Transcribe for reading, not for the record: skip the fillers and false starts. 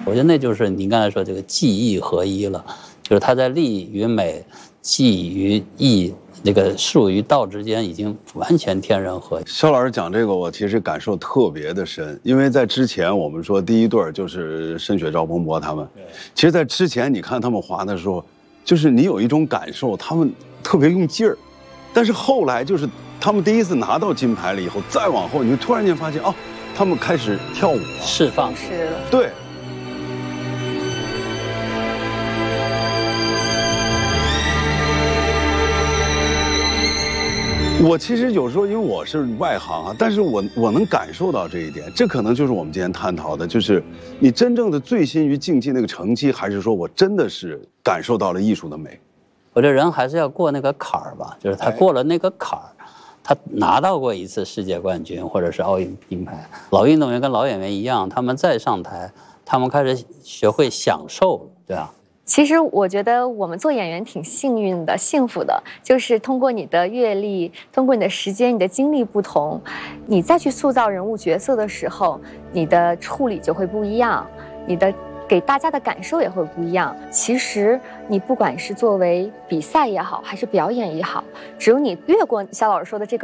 我觉得那就是您刚才说这个技艺合一了，就是他在力与美、技与艺、那个术与道之间已经完全天人合一。 肖老师讲这个，我其实感受特别的深，因为在之前我们说第一对就是申雪、赵鹏博他们，其实，在之前你看他们滑的时候，就是你有一种感受，他们特别用劲儿，但是后来就是他们第一次拿到金牌了以后，再往后，你就突然间发现哦，他们开始跳舞了， 释放是了。 对。我其实有时候因为我是外行啊，但是我能感受到这一点，这可能就是我们今天探讨的，就是你真正的醉心于竞技那个成绩，还是说我真的是感受到了艺术的美？ 我觉得人还是要过那个坎儿吧，就是他过了那个坎儿，他拿到过一次世界冠军或者是奥运金牌。老运动员跟老演员一样，他们再上台，他们开始学会享受，对吧？ 其实我觉得我们做演员挺幸运的、幸福的，就是通过你的阅历，通过你的时间、你的经历不同，你再去塑造人物角色的时候，你的处理就会不一样，你的给大家的感受也会不一样。其实你不管是作为比赛也好，还是表演也好，只有你越过肖老师说的这个